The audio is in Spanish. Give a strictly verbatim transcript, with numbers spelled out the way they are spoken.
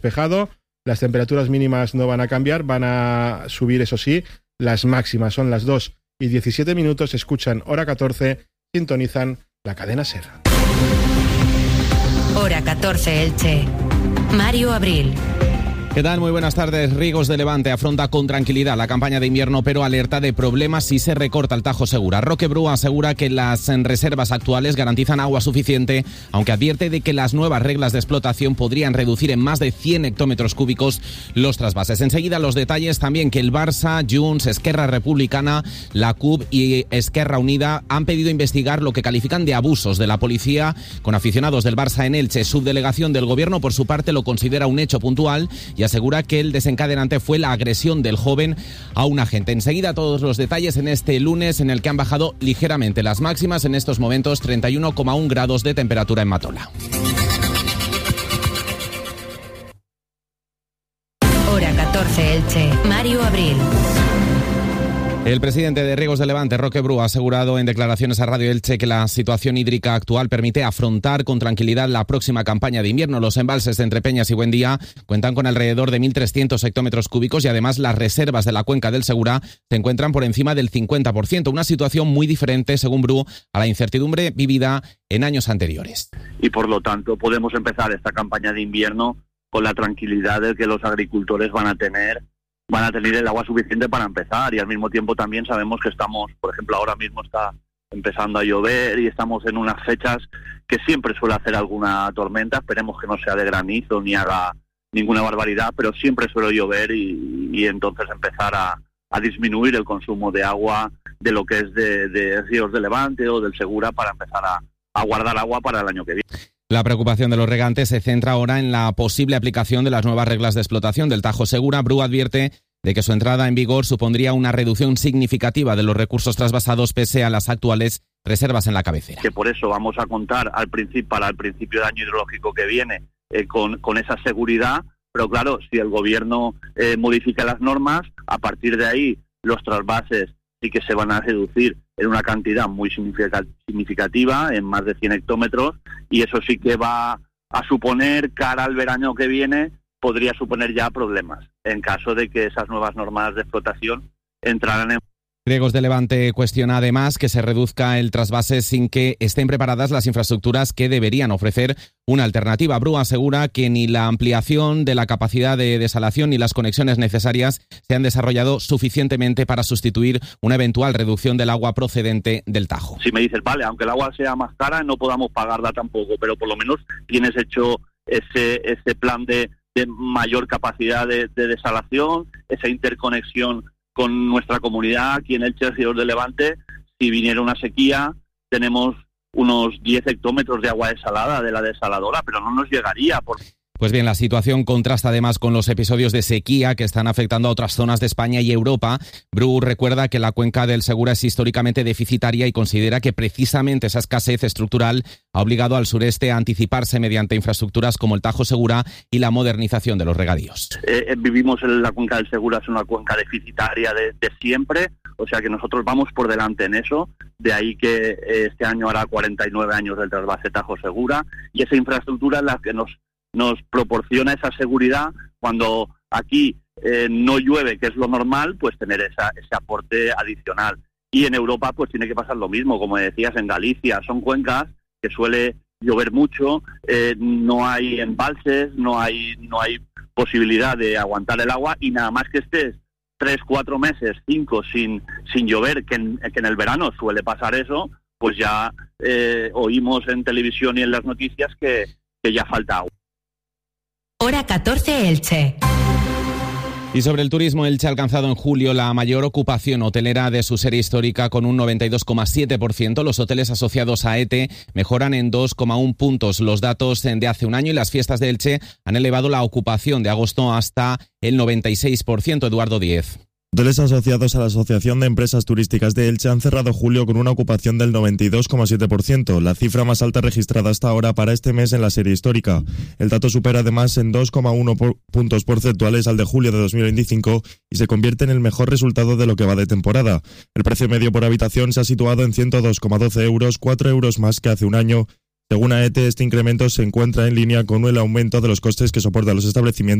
despejado. Las temperaturas mínimas no van a cambiar, van a subir, eso sí. Las máximas son las dos y diecisiete minutos. Escuchan Hora catorce, sintonizan la cadena SER. Hora catorce Elche. Mario Abril. ¿Qué tal? Muy buenas tardes. Rigos de Levante afronta con tranquilidad la campaña de invierno, pero alerta de problemas si se recorta el Tajo Segura. Roque Bru asegura que las reservas actuales garantizan agua suficiente, aunque advierte de que las nuevas reglas de explotación podrían reducir en más de cien hectómetros cúbicos los trasvases. Enseguida los detalles también que el Barça, Junts, Esquerra Republicana, la C U B y Esquerra Unida han pedido investigar lo que califican de abusos de la policía con aficionados del Barça en Elche. Subdelegación del Gobierno, por su parte, lo considera un hecho puntual y asegura que el desencadenante fue la agresión del joven a un agente. Enseguida todos los detalles en este lunes en el que han bajado ligeramente las máximas, en estos momentos treinta y uno coma uno grados de temperatura en Matola. Hora catorce Elche. Mario Abril. El presidente de Riegos de Levante, Roque Bru, ha asegurado en declaraciones a Radio Elche que la situación hídrica actual permite afrontar con tranquilidad la próxima campaña de invierno. Los embalses de Entrepeñas y Buendía cuentan con alrededor de mil trescientos hectómetros cúbicos y además las reservas de la cuenca del Segura se encuentran por encima del cincuenta por ciento. Una situación muy diferente, según Bru, a la incertidumbre vivida en años anteriores. Y por lo tanto podemos empezar esta campaña de invierno con la tranquilidad de que los agricultores van a tener van a tener el agua suficiente para empezar, y al mismo tiempo también sabemos que estamos, por ejemplo, ahora mismo está empezando a llover y estamos en unas fechas que siempre suele hacer alguna tormenta. Esperemos que no sea de granizo ni haga ninguna barbaridad, pero siempre suele llover y, y entonces empezar a, a disminuir el consumo de agua de lo que es de, de Ríos de Levante o del Segura para empezar a, a guardar agua para el año que viene. La preocupación de los regantes se centra ahora en la posible aplicación de las nuevas reglas de explotación del Tajo Segura. Bru advierte de que su entrada en vigor supondría una reducción significativa de los recursos trasvasados pese a las actuales reservas en la cabecera. Que por eso vamos a contar al principio, para el principio de año hidrológico que viene eh, con, con esa seguridad, pero claro, si el gobierno eh, modifica las normas, a partir de ahí los trasvases sí que se van a reducir en una cantidad muy significativa, en más de cien hectómetros, y eso sí que va a suponer, cara al verano que viene, podría suponer ya problemas, en caso de que esas nuevas normas de explotación entraran en... Riegos de Levante cuestiona además que se reduzca el trasvase sin que estén preparadas las infraestructuras que deberían ofrecer una alternativa. Bru asegura que ni la ampliación de la capacidad de desalación ni las conexiones necesarias se han desarrollado suficientemente para sustituir una eventual reducción del agua procedente del Tajo. Si me dices, vale, aunque el agua sea más cara, no podamos pagarla tampoco, pero por lo menos tienes hecho ese, ese plan de, de mayor capacidad de, de desalación, esa interconexión con nuestra comunidad aquí en Elche, Ríos de Levante. Si viniera una sequía, tenemos unos diez hectómetros de agua desalada de la desaladora, pero no nos llegaría por... Pues bien, la situación contrasta además con los episodios de sequía que están afectando a otras zonas de España y Europa. Bru recuerda que la cuenca del Segura es históricamente deficitaria y considera que precisamente esa escasez estructural ha obligado al sureste a anticiparse mediante infraestructuras como el Tajo Segura y la modernización de los regadíos. Eh, vivimos en la cuenca del Segura, es una cuenca deficitaria de, de siempre, o sea que nosotros vamos por delante en eso, de ahí que eh, este año hará cuarenta y nueve años del trasvase Tajo Segura, y esa infraestructura es la que nos nos proporciona esa seguridad cuando aquí eh, no llueve, que es lo normal, pues tener esa, ese aporte adicional. Y en Europa pues tiene que pasar lo mismo, como decías, en Galicia son cuencas que suele llover mucho, eh, no hay embalses, no hay no hay posibilidad de aguantar el agua, y nada más que estés tres, cuatro meses, cinco sin sin llover, que en, que en el verano suele pasar eso, pues ya eh, oímos en televisión y en las noticias que, que ya falta agua. Hora catorce Elche. Y sobre el turismo, Elche ha alcanzado en julio la mayor ocupación hotelera de su serie histórica con un noventa y dos coma siete por ciento. Los hoteles asociados a E T E mejoran en dos coma uno puntos los datos de hace un año, y las fiestas de Elche han elevado la ocupación de agosto hasta el noventa y seis por ciento. Eduardo Díez. Hoteles asociados a la Asociación de Empresas Turísticas de Elche han cerrado julio con una ocupación del noventa y dos coma siete por ciento, la cifra más alta registrada hasta ahora para este mes en la serie histórica. El dato supera además en dos coma uno por puntos porcentuales al de julio de dos mil veinticinco y se convierte en el mejor resultado de lo que va de temporada. El precio medio por habitación se ha situado en ciento dos coma doce euros, cuatro euros más que hace un año. Según AETE, este incremento se encuentra en línea con el aumento de los costes que soportan los establecimientos